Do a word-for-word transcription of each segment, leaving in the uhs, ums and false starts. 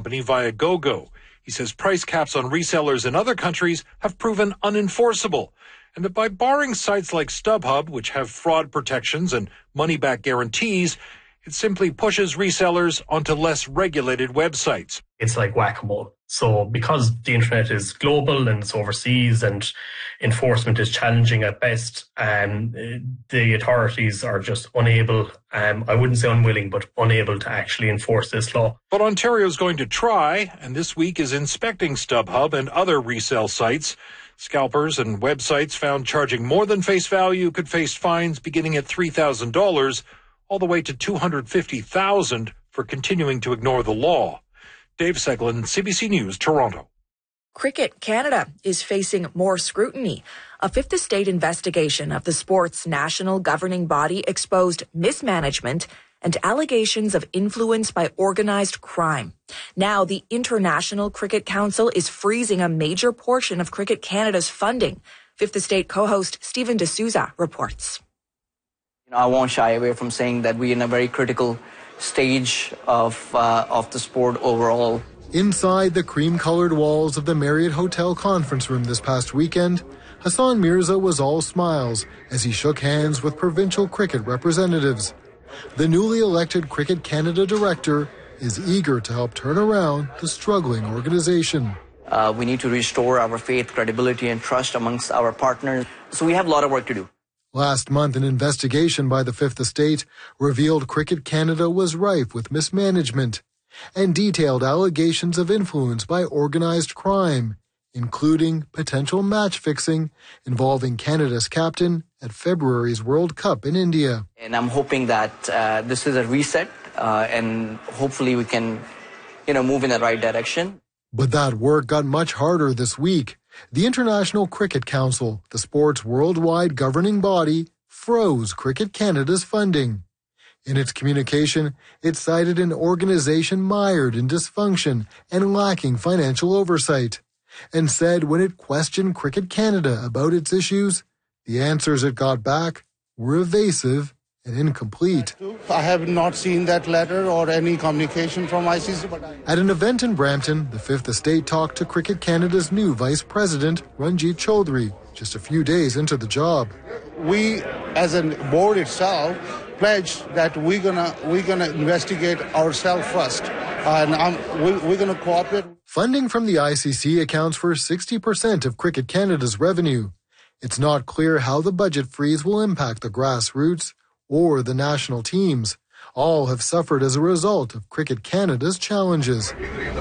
company Viagogo. He says price caps on resellers in other countries have proven unenforceable, and that by barring sites like StubHub, which have fraud protections and money-back guarantees, it simply pushes resellers onto less regulated websites. It's like whack-a-mole. So because the internet is global and it's overseas and enforcement is challenging at best, um, the authorities are just unable, um, I wouldn't say unwilling, but unable to actually enforce this law. But Ontario's going to try, and this week is inspecting StubHub and other resale sites. Scalpers and websites found charging more than face value could face fines beginning at three thousand dollars all the way to two hundred fifty thousand dollars for continuing to ignore the law. Dave Seglin, C B C News, Toronto. Cricket Canada is facing more scrutiny. A Fifth Estate investigation of the sport's national governing body exposed mismanagement and allegations of influence by organized crime. Now, the International Cricket Council is freezing a major portion of Cricket Canada's funding. Fifth Estate co-host Stephen D'Souza reports. You know, I won't shy away from saying that we're in a very critical stage of uh, of the sport overall. Inside the cream-colored walls of the Marriott Hotel conference room this past weekend, Hassan Mirza was all smiles as he shook hands with provincial cricket representatives. The newly elected Cricket Canada director is eager to help turn around the struggling organization. Uh, we need to restore our faith, credibility, and trust amongst our partners. So we have a lot of work to do. Last month, an investigation by the Fifth Estate revealed Cricket Canada was rife with mismanagement and detailed allegations of influence by organized crime, including potential match fixing involving Canada's captain at February's World Cup in India. And I'm hoping that uh, this is a reset uh, and hopefully we can, you know, move in the right direction. But that work got much harder this week. The International Cricket Council, the sport's worldwide governing body, froze Cricket Canada's funding. In its communication, it cited an organization mired in dysfunction and lacking financial oversight, and said when it questioned Cricket Canada about its issues, the answers it got back were evasive and incomplete. I have not seen that letter or any communication from I C C. But I... At an event in Brampton, the Fifth Estate talked to Cricket Canada's new Vice President, Ranjit Chaudhary, just a few days into the job. We, as a board itself, pledged that we're gonna we're gonna investigate ourselves first, and um, we, we're gonna cooperate. Funding from the I C C accounts for sixty percent of Cricket Canada's revenue. It's not clear how the budget freeze will impact the grassroots or the national teams. All have suffered as a result of Cricket Canada's challenges.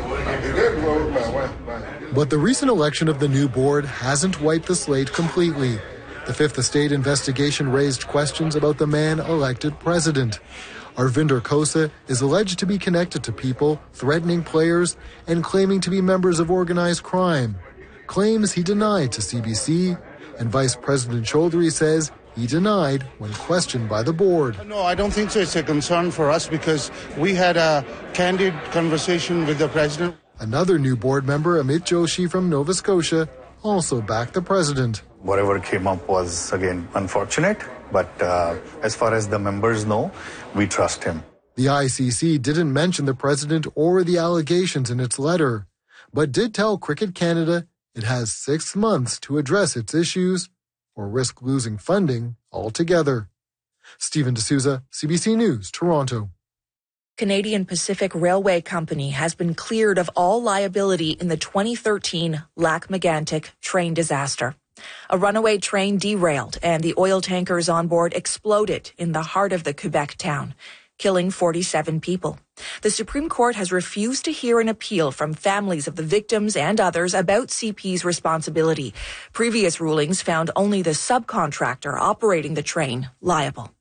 But the recent election of the new board hasn't wiped the slate completely. The Fifth Estate investigation raised questions about the man elected president. Arvinder Khosa is alleged to be connected to people, threatening players, and claiming to be members of organized crime. Claims he denied to C B C, and Vice President Chaudhary says he denied when questioned by the board. No, I don't think so. It's a concern for us because we had a candid conversation with the president. Another new board member, Amit Joshi from Nova Scotia, also backed the president. Whatever came up was, again, unfortunate, but uh, as far as the members know, we trust him. The I C C didn't mention the president or the allegations in its letter, but did tell Cricket Canada it has six months to address its issues or risk losing funding altogether. Stephen D'Souza, C B C News, Toronto. Canadian Pacific Railway Company has been cleared of all liability in the twenty thirteen Lac-Mégantic train disaster. A runaway train derailed and the oil tankers on board exploded in the heart of the Quebec town, killing forty-seven people. The Supreme Court has refused to hear an appeal from families of the victims and others about C P's responsibility. Previous rulings found only the subcontractor operating the train liable.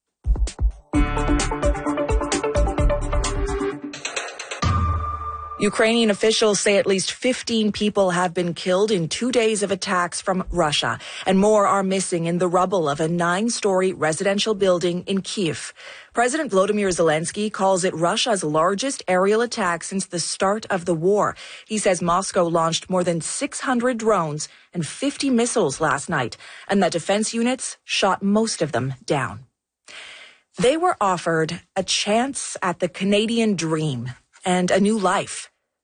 Ukrainian officials say at least fifteen people have been killed in two days of attacks from Russia, and more are missing in the rubble of a nine-story residential building in Kyiv. President Volodymyr Zelensky calls it Russia's largest aerial attack since the start of the war. He says Moscow launched more than six hundred drones and fifty missiles last night, and that defense units shot most of them down. They were offered a chance at the Canadian dream and a new life.